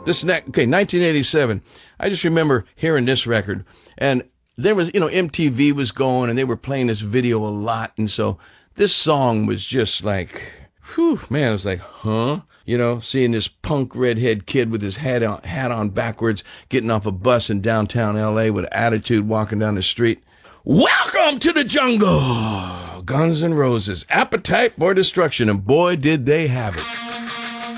Okay, 1987. I just remember hearing this record, and there was, MTV was going, and they were playing this video a lot, and so this song was just like, whew, man, it was like, huh? Seeing this punk redhead kid with his hat on backwards, getting off a bus in downtown LA with attitude, walking down the street. Welcome to the jungle! Guns N' Roses, Appetite for Destruction, and boy, did they have it.